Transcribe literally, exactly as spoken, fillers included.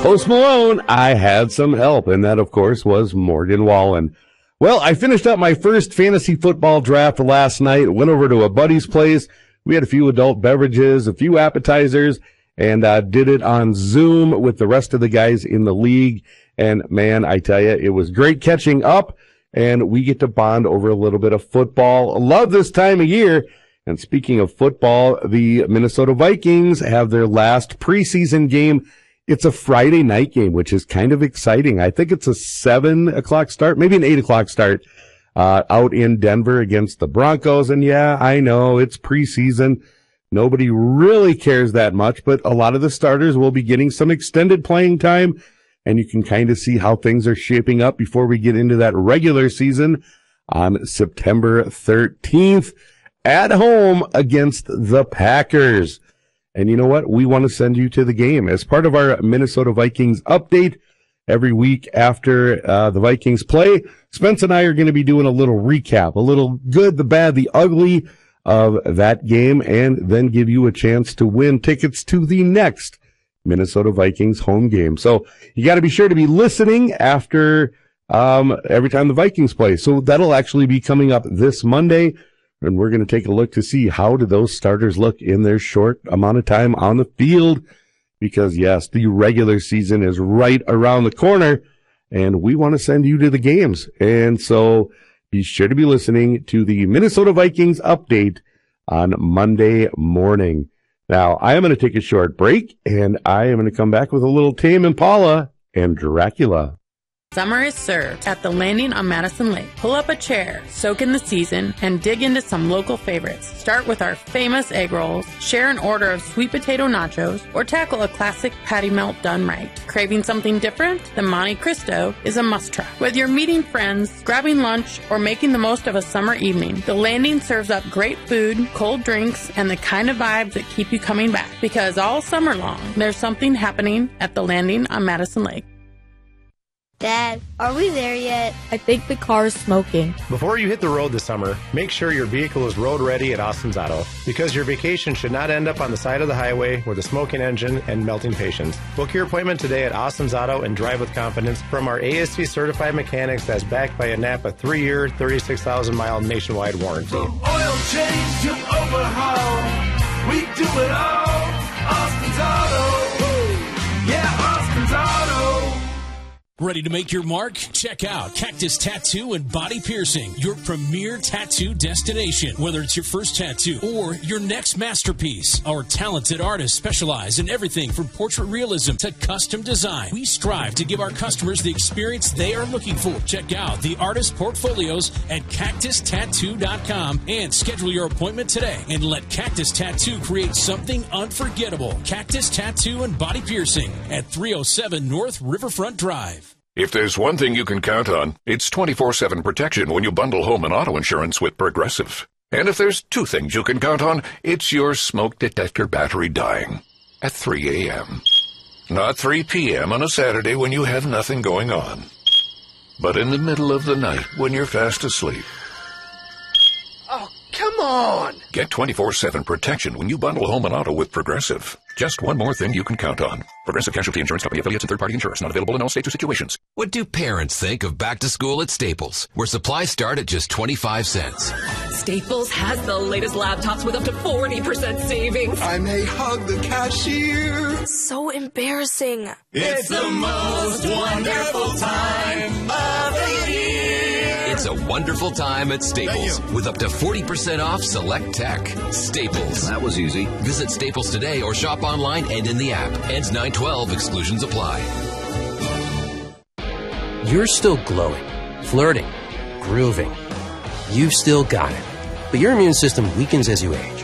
Post Malone, I had some help, and that, of course, was Morgan Wallen. Well, I finished up my first fantasy football draft last night, went over to a buddy's place. We had a few adult beverages, a few appetizers, and uh, did it on Zoom with the rest of the guys in the league. And, man, I tell you, it was great catching up, and we get to bond over a little bit of football. Love this time of year. And speaking of football, the Minnesota Vikings have their last preseason game. It's a Friday night game, which is kind of exciting. I think it's a seven o'clock start, maybe an eight o'clock start, uh, out in Denver against the Broncos. And yeah, I know it's preseason. Nobody really cares that much, but a lot of the starters will be getting some extended playing time, and you can kind of see how things are shaping up before we get into that regular season on September thirteenth. At home against the Packers. And you know what? We want to send you to the game as part of our Minnesota Vikings update every week after uh, the Vikings play. Spence and I are going to be doing a little recap, a little good, the bad, the ugly of that game, and then give you a chance to win tickets to the next Minnesota Vikings home game. So you got to be sure to be listening after um, every time the Vikings play. So that'll actually be coming up this Monday. And we're going to take a look to see how do those starters look in their short amount of time on the field. Because, yes, the regular season is right around the corner, and we want to send you to the games. And so be sure to be listening to the Minnesota Vikings update on Monday morning. Now, I am going to take a short break, and I am going to come back with a little Tame Impala and Dracula. Summer is served at the Landing on Madison Lake. Pull up a chair, soak in the season, and dig into some local favorites. Start with our famous egg rolls, share an order of sweet potato nachos, or tackle a classic patty melt done right. Craving something different? The Monte Cristo is a must-try. Whether you're meeting friends, grabbing lunch, or making the most of a summer evening, the Landing serves up great food, cold drinks, and the kind of vibes that keep you coming back. Because all summer long, there's something happening at the Landing on Madison Lake. Dad, are we there yet? I think the car is smoking. Before you hit the road this summer, make sure your vehicle is road ready at Austin's Auto, because your vacation should not end up on the side of the highway with a smoking engine and melting patience. Book your appointment today at Austin's Auto and drive with confidence from our A S C certified mechanics that's backed by a Napa three-year, thirty-six thousand mile nationwide warranty. From oil change to overhaul, we do it all. Austin's Auto. Yeah, Austin's Auto. Ready to make your mark? Check out Cactus Tattoo and Body Piercing, your premier tattoo destination. Whether it's your first tattoo or your next masterpiece, our talented artists specialize in everything from portrait realism to custom design. We strive to give our customers the experience they are looking for. Check out the artist portfolios at cactus tattoo dot com and schedule your appointment today and let Cactus Tattoo create something unforgettable. Cactus Tattoo and Body Piercing at three oh seven North Riverfront Drive. If there's one thing you can count on, it's twenty-four seven protection when you bundle home and auto insurance with Progressive. And if there's two things you can count on, it's your smoke detector battery dying at three a.m. Not three p.m. on a Saturday when you have nothing going on, but in the middle of the night when you're fast asleep. Oh, come on! Get twenty-four seven protection when you bundle home and auto with Progressive. Just one more thing you can count on. Progressive Casualty Insurance Company, affiliates, and third-party insurers. Not available in all states or situations. What do parents think of back to school at Staples, where supplies start at just twenty-five cents? Staples has the latest laptops with up to forty percent savings. I may hug the cashier. So embarrassing. It's the most wonderful time of the year. It's a wonderful time at Staples with up to forty percent off select tech. Staples. That was easy. Visit Staples today or shop online and in the app. Ends nine twelve. Exclusions apply. You're still glowing, flirting, grooving. You've still got it. But your immune system weakens as you age.